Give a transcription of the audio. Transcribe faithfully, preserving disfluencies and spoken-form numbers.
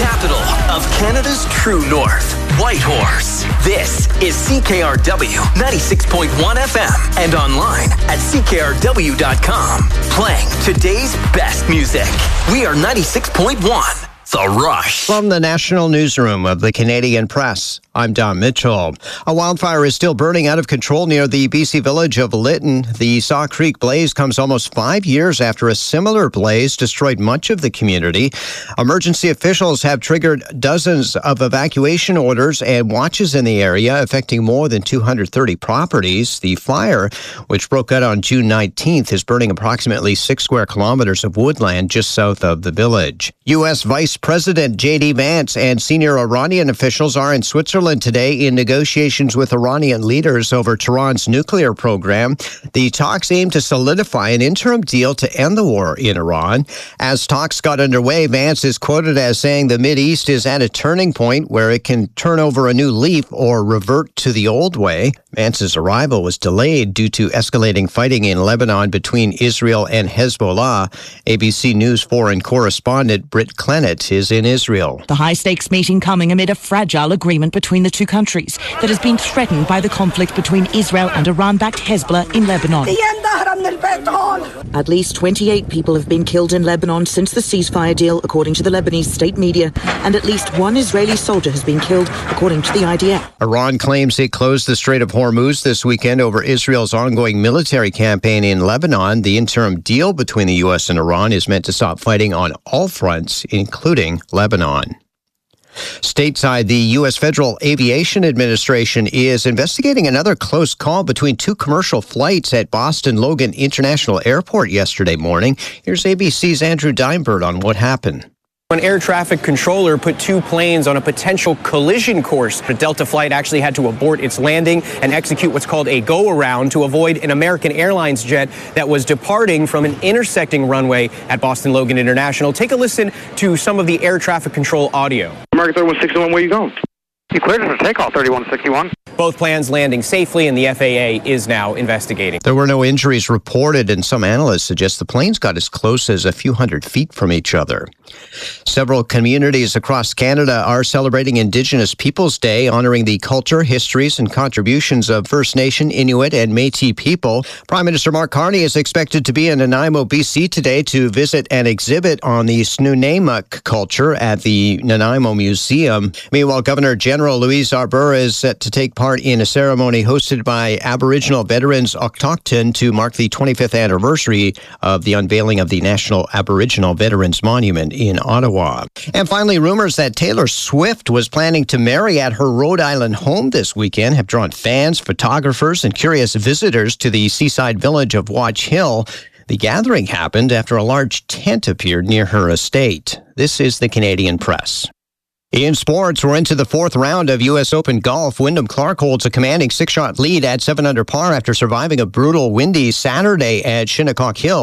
capital of Canada's true north, Whitehorse. This is C K R W ninety-six point one F M and online at C K R W dot com. Playing today's best music. We are ninety-six point one. The Rush. From the National Newsroom of the Canadian Press, I'm Don Mitchell. A wildfire is still burning out of control near the B C village of Lytton. The Saw Creek blaze comes almost five years after a similar blaze destroyed much of the community. Emergency officials have triggered dozens of evacuation orders and watches in the area, affecting more than two hundred thirty properties. The fire, which broke out on June nineteenth, is burning approximately six square kilometers of woodland just south of the village. U S Vice President J D Vance and senior Iranian officials are in Switzerland today in negotiations with Iranian leaders over Tehran's nuclear program. The talks aim to solidify an interim deal to end the war in Iran. As talks got underway, Vance is quoted as saying the Mideast is at a turning point where it can turn over a new leaf or revert to the old way. Vance's arrival was delayed due to escalating fighting in Lebanon between Israel and Hezbollah. A B C News foreign correspondent Britt Clennett is in Israel. The high-stakes meeting coming amid a fragile agreement between the two countries that has been threatened by the conflict between Israel and Iran-backed Hezbollah in Lebanon. At least twenty-eight people have been killed in Lebanon since the ceasefire deal, according to the Lebanese state media, and at least one Israeli soldier has been killed, according to the I D F. Iran claims it closed the Strait of Hormuz this weekend over Israel's ongoing military campaign in Lebanon. The interim deal between the U S and Iran is meant to stop fighting on all fronts, including Lebanon. Stateside, the U S Federal Aviation Administration is investigating another close call between two commercial flights at Boston Logan International Airport yesterday morning. Here's A B C's Andrew Dimebird on what happened. An air traffic controller put two planes on a potential collision course. The Delta flight actually had to abort its landing and execute what's called a go-around to avoid an American Airlines jet that was departing from an intersecting runway at Boston Logan International. Take a listen to some of the air traffic control audio. American thirty-one sixty-one, where are you going? You cleared it for takeoff, thirty-one sixty-one. Both planes landing safely, and the F A A is now investigating. There were no injuries reported, and some analysts suggest the planes got as close as a few hundred feet from each other. Several communities across Canada are celebrating Indigenous Peoples Day, honoring the culture, histories, and contributions of First Nation, Inuit, and Métis people. Prime Minister Mark Carney is expected to be in Nanaimo, B C today to visit an exhibit on the Snuneymuxw culture at the Nanaimo Museum. Meanwhile, Governor General Louise Arbour is set to take part in a ceremony hosted by Aboriginal Veterans Autochton to mark the twenty-fifth anniversary of the unveiling of the National Aboriginal Veterans Monument in Ottawa. And finally, rumors that Taylor Swift was planning to marry at her Rhode Island home this weekend have drawn fans, photographers, and curious visitors to the seaside village of Watch Hill. The gathering happened after a large tent appeared near her estate. This is the Canadian Press. In sports, we're into the fourth round of U S Open golf. Wyndham Clark holds a commanding six-shot lead at seven under par after surviving a brutal windy Saturday at Shinnecock Hill.